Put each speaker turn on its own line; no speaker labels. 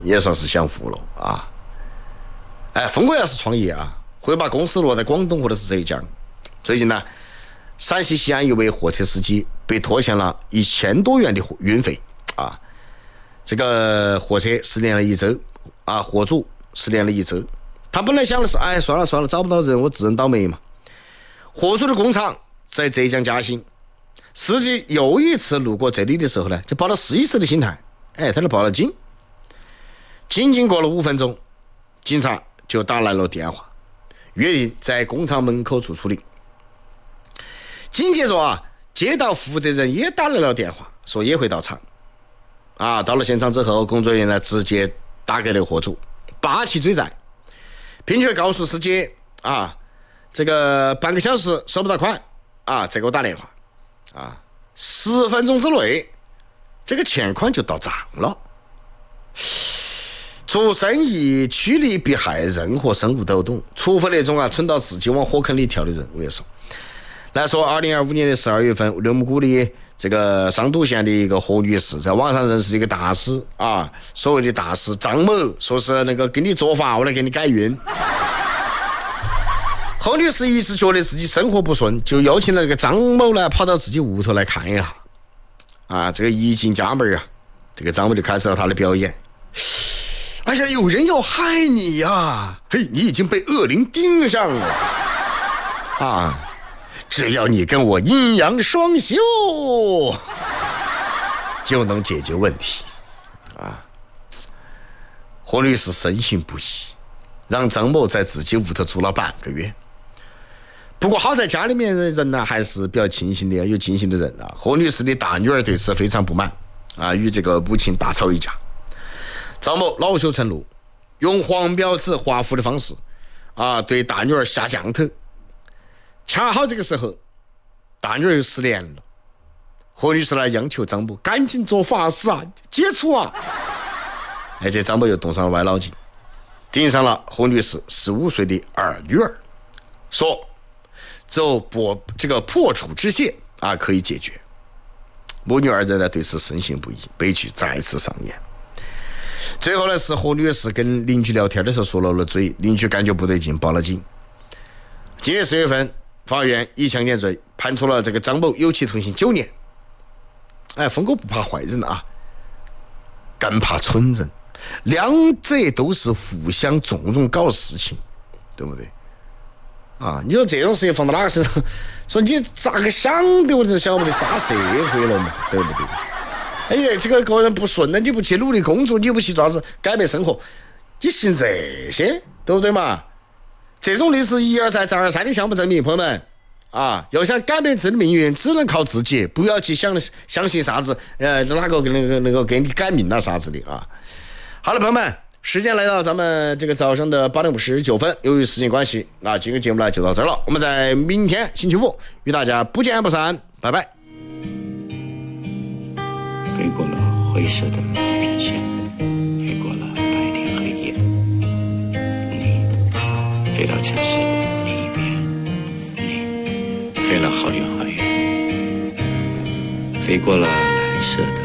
也算是享福了啊。哎，峰哥要是创业啊，会把公司落在广东或者是浙江。最近呢，陕西西安一位货车司机被拖欠了1000多元的运费啊。这个货车失联了1周啊，货主失联了1周。他本来想的是，哎，算了，找不到人，我自认倒霉嘛。货主的工厂在浙江嘉兴，司机又一次路过这里的时候呢，就抱着试一试的心态，哎，他就报了警。仅仅过了5分钟，警察就打来了电话，约定在工厂门口处理。紧接着啊，接到负责人也打来了电话，说也会到场。啊，到了现场之后，工作人员呢直接打给了货主，霸气追债，并且告诉司机啊，这个半个小时收不到款啊，再给我打电话啊，10分钟之内，这个欠款就到账了。做生意趋利避害，任何生物都懂，除非那种啊蠢到自己往火坑里跳的人。我跟你说，来说2025年的12月份，内蒙古的这个商都县的一个何女士在网上认识了一个大师啊，所谓的大师张某，说是那个给你做法，我来给你改运。何女士一直觉得自己生活不顺，就邀请了这个张某呢跑到自己屋头来看一下。啊，这个一进家门啊，这个张某就开始了他的表演。哎呀，有人要害你呀！嘿，你已经被恶灵盯上了啊！只要你跟我阴阳双修，就能解决问题啊！何律师深信不疑，让张某在自己屋头住了半个月。不过好在家里面的人呢还是比较清醒的，有清醒的人啊。何女士的大女儿对此非常不满啊，与这个母亲大吵一架。张某恼羞成怒，用黄标纸画符的方式啊，对大女儿下降头。恰好这个时候，大女儿又失联了。何女士来央求张某赶紧做法事啊，解除啊！而且张某又动上了歪脑筋，盯上了何女士15岁的二女儿，说走破处之线啊可以解决。母女二人呢对此深信不疑，悲剧再次上演。最后呢，是何女士跟邻居聊天的时候说漏了嘴，邻居感觉不对劲，报了警。今年4月份，法院以强奸罪判处了这个张某有期徒刑9年。哎，峰哥不怕坏人啊，更怕蠢人，两者都是互相纵容搞事情，对不对？啊，你说这种事情放到哪个身上？说你咋个想的，我就晓不得啥社会了嘛，对不对？哎呀，这个人不顺了，你不去努力工作，你不去抓子改变生活，你信这些，对不对嘛？这种历史一而再再而三的项目证明，朋友们啊，要想改变自己的命运，只能靠自己，不要去相信啥子哪个能够给你改命啊啥子的啊。好了，朋友们，时间来到咱们这个早上的8点59分，由于时间关系啊，今个节目呢就到这儿了，我们在明天星期五与大家不见不散，拜拜。
飞过了灰色的平线，飞过了白天黑夜，你飞到城市的另一边，你飞了好远好远，飞过了蓝色的